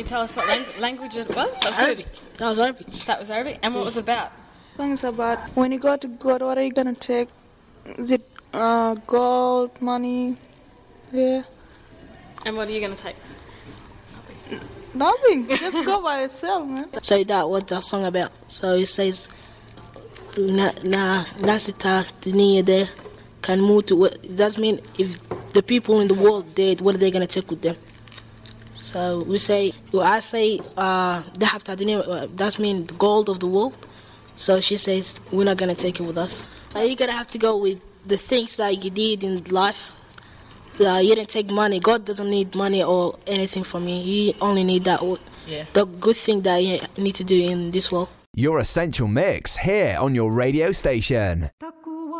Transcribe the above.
tell us what language it was? That was Arabic. That was Arabic. That was Arabic. And what was it about? Song is about when you go to God, what are you gonna take? Is it gold, money? Yeah. And what are you going to take? Nothing. Just go by yourself, man. So that what that song about. So it says, nasita dunia de can move to. That means if the people in the world dead, what are they gonna take with them? So we say, I say, dahab ta dunia. That means the gold of the world. So she says, we're not gonna take it with us. You're gonna have to go with the things that you did in life. You didn't take money. God doesn't need money or anything from you. He only need the good thing that you need to do in this world. Your Essential Mix here on your radio station.